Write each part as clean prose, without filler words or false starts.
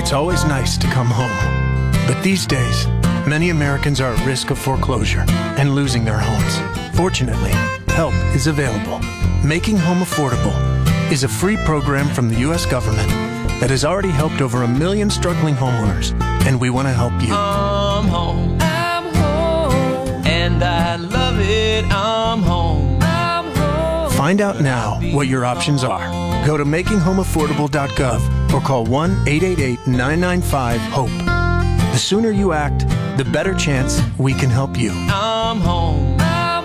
It's always nice to come home. But these days, many Americans are at risk of foreclosure and losing their homes. Fortunately, help is available. Making Home Affordable is a free program from the U.S. government that has already helped over 1 million struggling homeowners, and we want to help you. I'm home, and I love it, I'm home. Find out now what your options are. Go to makinghomeaffordable.gov or call 1-888-995-HOPE. The sooner you act, the better chance we can help you. I'm home,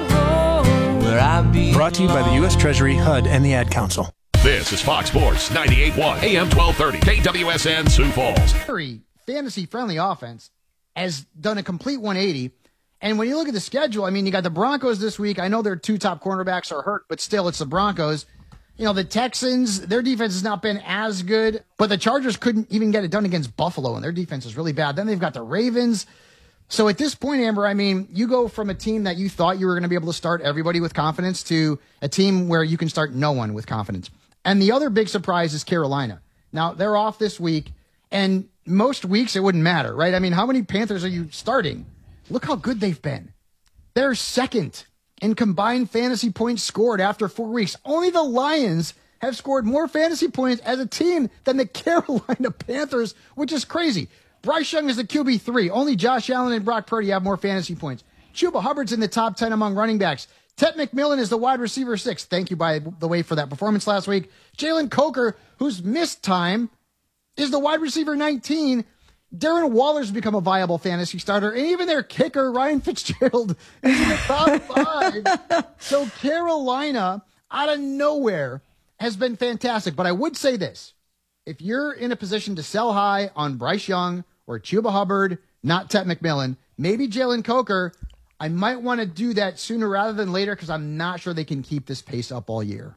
where I belong. Brought to you by the U.S. Treasury, HUD, and the Ad Council. This is Fox Sports 98.1 AM 1230 KWSN Sioux Falls. Very fantasy-friendly offense has done a complete 180. And when you look at the schedule, I mean, you got the Broncos this week. I know their 2 top cornerbacks are hurt, but still, it's the Broncos. You know, the Texans, their defense has not been as good, but the Chargers couldn't even get it done against Buffalo, and their defense is really bad. Then they've got the Ravens. So at this point, Amber, I mean, you go from a team that you thought you were going to be able to start everybody with confidence to a team where you can start no one with confidence. And the other big surprise is Carolina. Now, they're off this week, and most weeks it wouldn't matter, right? I mean, how many Panthers are you starting? Look how good they've been. They're second in combined fantasy points scored after 4 weeks. Only the Lions have scored more fantasy points as a team than the Carolina Panthers, which is crazy. Bryce Young is the QB3. Only Josh Allen and Brock Purdy have more fantasy points. Chuba Hubbard's in the top 10 among running backs. Ted McMillan is the wide receiver 6. Thank you, by the way, for that performance last week. Jalen Coker, who's missed time, is the wide receiver 19. Darren Waller's become a viable fantasy starter, and even their kicker, Ryan Fitzgerald, is in the top 5. So Carolina, out of nowhere, has been fantastic. But I would say this. If you're in a position to sell high on Bryce Young or Chuba Hubbard, not Ted McMillan, maybe Jalen Coker, I might want to do that sooner rather than later because I'm not sure they can keep this pace up all year.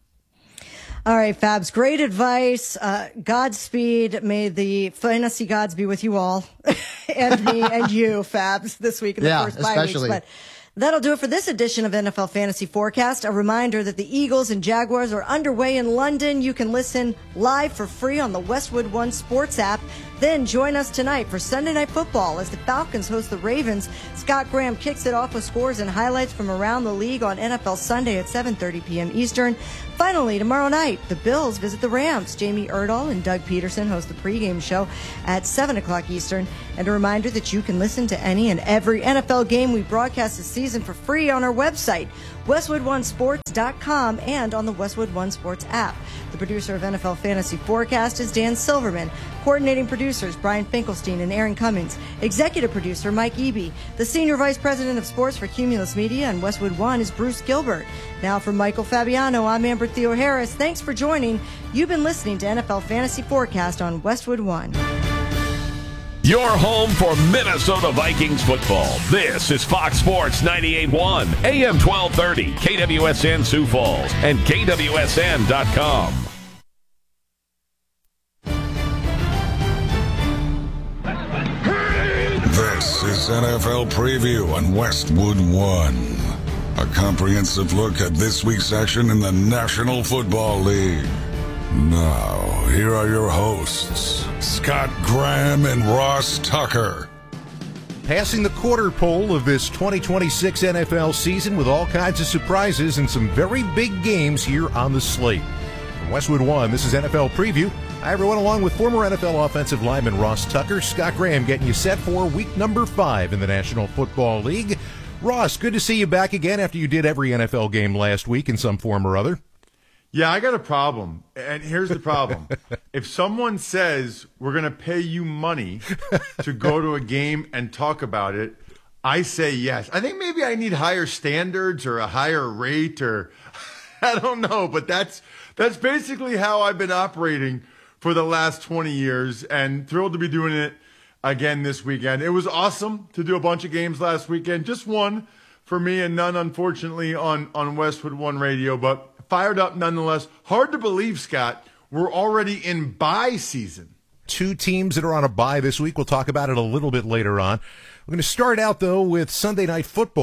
All right, Fabs, great advice. Godspeed. May the fantasy gods be with you all and me and you, Fabs, this week in the first bye weeks. But that'll do it for this edition of NFL Fantasy Forecast. A reminder that the Eagles and Jaguars are underway in London. You can listen live for free on the Westwood One Sports app. Then join us tonight for Sunday Night Football as the Falcons host the Ravens. Scott Graham kicks it off with scores and highlights from around the league on NFL Sunday at 7:30 p.m. Eastern. Finally, tomorrow night, the Bills visit the Rams. Jamie Erdahl and Doug Peterson host the pregame show at 7 o'clock Eastern. And a reminder that you can listen to any and every NFL game we broadcast this season for free on our website, WestwoodOneSports.com, and on the Westwood One Sports app. The producer of NFL Fantasy Forecast is Dan Silverman. Coordinating producers Brian Finkelstein and Aaron Cummings. Executive producer Mike Eby. The Senior Vice President of Sports for Cumulus Media and Westwood One is Bruce Gilbert. Now for Michael Fabiano, I'm Amber Theo Harris. Thanks for joining. You've been listening to NFL Fantasy Forecast on Westwood One. Your home for Minnesota Vikings football. This is Fox Sports 98.1 AM 1230 KWSN Sioux Falls and KWSN.com. This is NFL Preview on Westwood One. A comprehensive look at this week's action in the National Football League. Now, here are your hosts, Scott Graham and Ross Tucker. Passing the quarter pole of this 2026 NFL season with all kinds of surprises and some very big games here on the slate. From Westwood One, this is NFL Preview. Hi, everyone, along with former NFL offensive lineman Ross Tucker. Scott Graham getting you set for week number 5 in the National Football League. Ross, good to see you back again after you did every NFL game last week in some form or other. Yeah, I got a problem. And here's the problem. If someone says we're going to pay you money to go to a game and talk about it, I say yes. I think maybe I need higher standards or a higher rate or I don't know. But that's basically how I've been operating for the last 20 years and thrilled to be doing it again this weekend. It was awesome to do a bunch of games last weekend. Just one for me and none, unfortunately, on Westwood One Radio. But fired up nonetheless. Hard to believe, Scott, we're already in bye season. 2 teams that are on a bye this week. We'll talk about it a little bit later on. We're going to start out, though, with Sunday Night Football.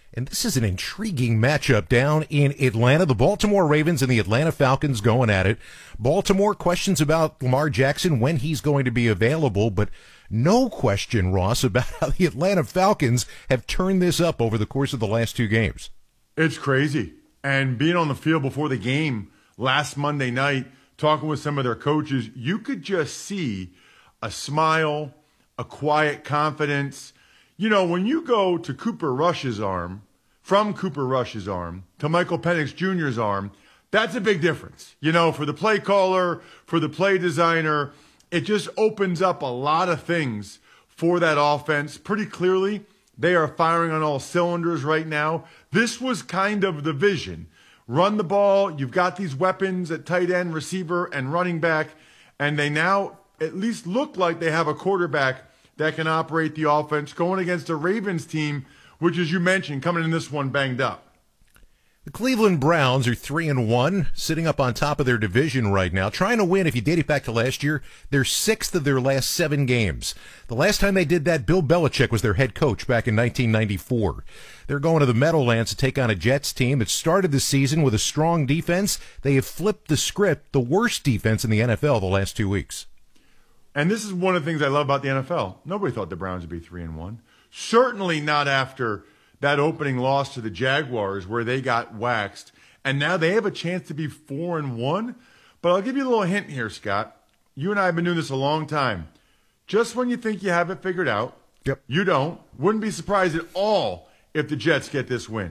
And this is an intriguing matchup down in Atlanta. The Baltimore Ravens and the Atlanta Falcons going at it. Baltimore, questions about Lamar Jackson, when he's going to be available, but no question, Ross, about how the Atlanta Falcons have turned this up over the course of the last 2 games. It's crazy. And being on the field before the game last Monday night, talking with some of their coaches, you could just see a smile, a quiet confidence. You know, when you go to Cooper Rush's arm, from Cooper Rush's arm to Michael Penix Jr.'s arm, that's a big difference. You know, for the play caller, for the play designer, it just opens up a lot of things for that offense. Pretty clearly, they are firing on all cylinders right now. This was kind of the vision. Run the ball. You've got these weapons at tight end, receiver, and running back, and they now at least look like they have a quarterback that can operate the offense going against a Ravens team, which, as you mentioned, coming in this one banged up. The Cleveland Browns are 3-1, sitting up on top of their division right now, trying to win. If you date it back to last year, they're 6th of their last 7 games. The last time they did that, Bill Belichick was their head coach back in 1994. They're going to the Meadowlands to take on a Jets team that started the season with a strong defense. They have flipped the script, the worst defense in the NFL the last 2 weeks. And this is one of the things I love about the NFL. Nobody thought the Browns would be 3-1. Certainly not after that opening loss to the Jaguars where they got waxed. And now they have a chance to be 4-1. But I'll give you a little hint here, Scott. You and I have been doing this a long time. Just when you think you have it figured out, you don't. Wouldn't be surprised at all if the Jets get this win.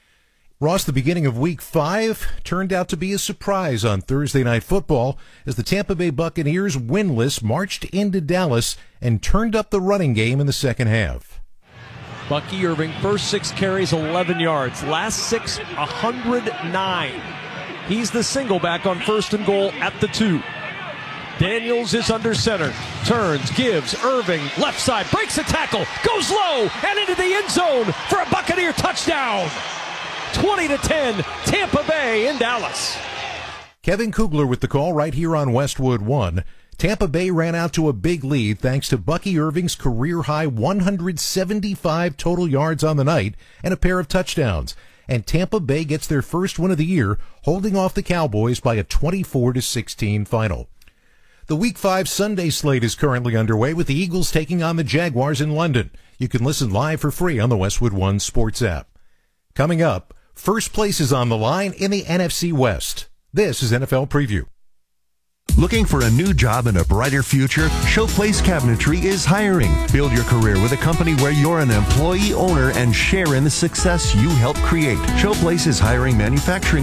Ross, the beginning of Week 5 turned out to be a surprise on Thursday Night Football as the Tampa Bay Buccaneers, winless, marched into Dallas and turned up the running game in the second half. Bucky Irving, first 6 carries, 11 yards. Last 6, 109. He's the single back on 1st and goal at the 2. Daniels is under center. Turns, gives, Irving, left side, breaks a tackle, goes low, and into the end zone for a Buccaneer touchdown. 20-10, Tampa Bay in Dallas. Kevin Kugler with the call right here on Westwood One. Tampa Bay ran out to a big lead thanks to Bucky Irving's career-high 175 total yards on the night and a pair of touchdowns. And Tampa Bay gets their first win of the year, holding off the Cowboys by a 24-16 final. The Week 5 Sunday slate is currently underway with the Eagles taking on the Jaguars in London. You can listen live for free on the Westwood One Sports app. Coming up, first place is on the line in the NFC West. This is NFL Preview. Looking for a new job and a brighter future? Showplace Cabinetry is hiring. Build your career with a company where you're an employee owner and share in the success you help create. Showplace is hiring manufacturing